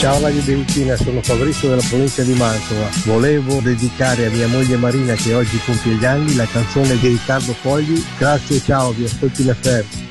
Ciao Radio Delutina, sono Fabrizio della provincia di Mantova. Volevo dedicare a mia moglie Marina, che oggi compie gli anni, la canzone di Riccardo Fogli. Grazie, ciao, vi ascolto in FM.